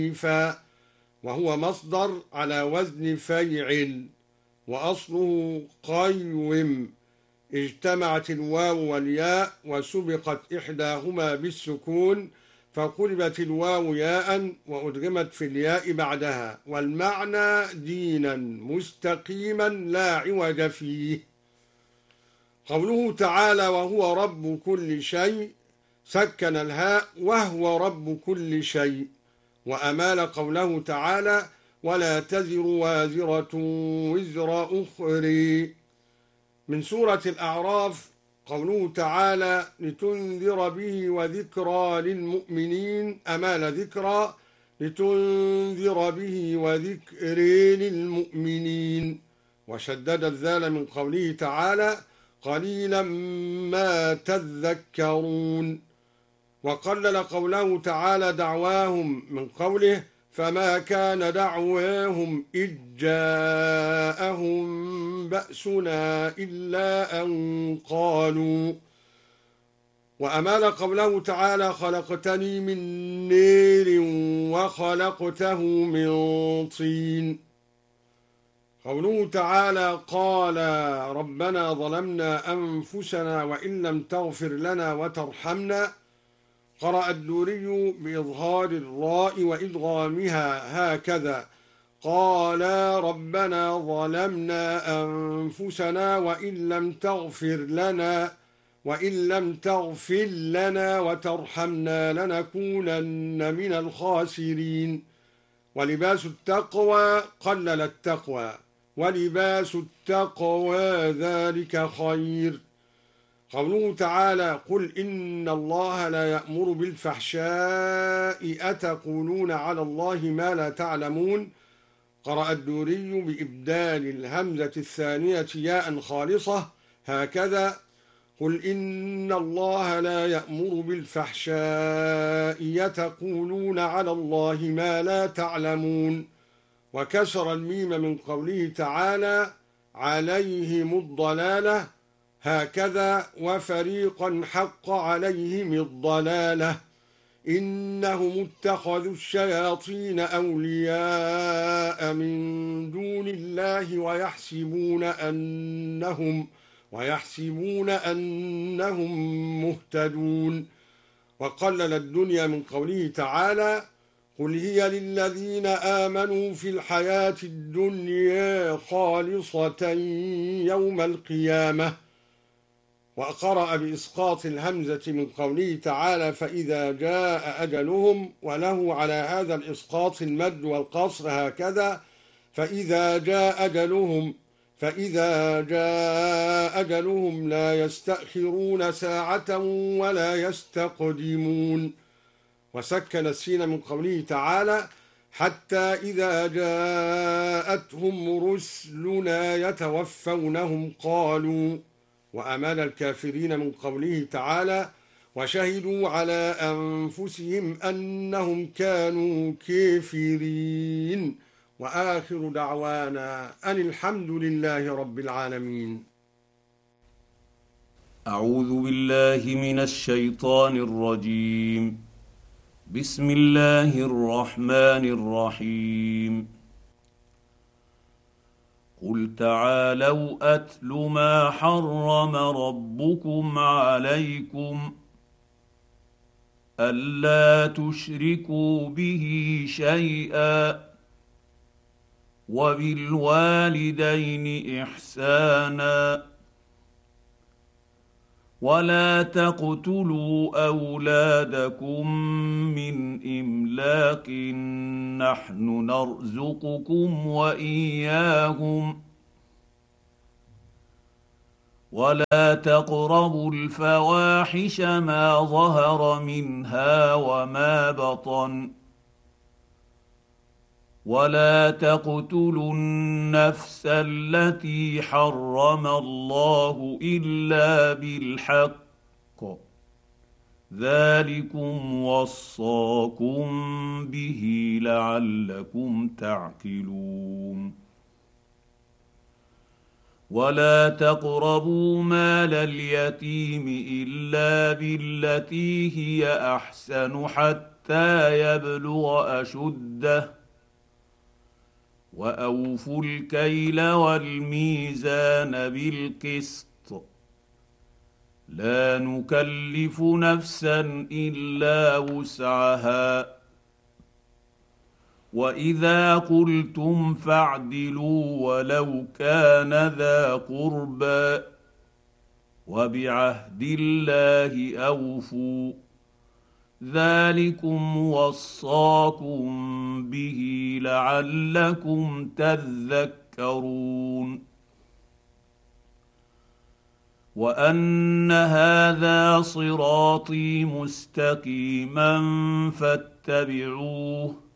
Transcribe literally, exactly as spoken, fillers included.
وهو مصدر على وزن فيعل، وأصله قيم. اجتمعت الواو والياء وسبقت إحداهما بالسكون فقلبت الواو ياء وأدغمت في الياء بعدها، والمعنى دينا مستقيما لا عوج فيه. قوله تعالى وهو رب كل شيء سكن الهاء وهو رب كل شيء، وأمال قوله تعالى ولا تزر وازرة وزر أخرى. من سورة الأعراف قوله تعالى لتنذر به وذكرى للمؤمنين، أمال ذكرى لتنذر به وذكر للمؤمنين، وشدد الذال من قوله تعالى قليلا ما تذكرون. وقلل قوله تعالى دعواهم من قوله فما كان دعواهم إذ جاءهم بأسنا إلا أن قالوا. وأمال قوله تعالى خلقتني من نير وخلقته من طين. قوله تعالى قال ربنا ظلمنا أنفسنا وإن لم تغفر لنا وترحمنا. قرأ الدوري بإظهار الراء وإدغامها هكذا قال ربنا ظلمنا أنفسنا وإن لم تغفر لنا وإن لم تغفر لنا وترحمنا لنكونن من الخاسرين. ولباس التقوى قلل التقوى، ولباس التقوى ذلك خير. قوله تعالى قل إن الله لا يأمر بالفحشاء أتقولون على الله ما لا تعلمون. قرأ الدوري بإبدال الهمزة الثانية ياء خالصة هكذا قل إن الله لا يأمر بالفحشاء يتقولون على الله ما لا تعلمون. وكسر الميم من قوله تعالى عليهم الضلالة هكذا وفريقا حق عليهم الضلالة إنهم اتخذوا الشياطين أولياء من دون الله ويحسبون أنهم ويحسبون أنهم مهتدون. وقلل الدنيا من قوله تعالى قل هي للذين آمنوا في الحياة الدنيا خالصة يوم القيامة. وقرأ بإسقاط الهمزة من قوله تعالى فإذا جاء أجلهم، وله على هذا الإسقاط المد والقصر هكذا فإذا جاء أجلهم فإذا جاء أجلهم لا يستأخرون ساعة ولا يستقدمون. وسكن السين من قوله تعالى حتى إذا جاءتهم رسلنا يتوفونهم قالوا. وأمال الكافرين من قوله تعالى وشهدوا على أنفسهم أنهم كانوا كافرين. وآخر دعوانا أن الحمد لله رب العالمين. أعوذ بالله من الشيطان الرجيم. بسم الله الرحمن الرحيم. قل تعالوا أتل ما حرم ربكم عليكم ألا تشركوا به شيئا وبالوالدين إحسانا ولا تقتلوا أولادكم من إملاق نحن نرزقكم وإياهم ولا تقربوا الفواحش ما ظهر منها وما بطن ولا تقتلوا النفس التي حرم الله إلا بالحق ذلكم وصاكم به لعلكم تعقلون. ولا تقربوا مال اليتيم إلا بالتي هي أحسن حتى حتى يبلغ اشده واوفوا الكيل والميزان بالقسط لا نكلف نفسا الا وسعها واذا قلتم فاعدلوا ولو كان ذا قربى وبعهد الله اوفوا ذلكم وصاكم به لعلكم تذكرون وان هذا صراطي مستقيما فاتبعوه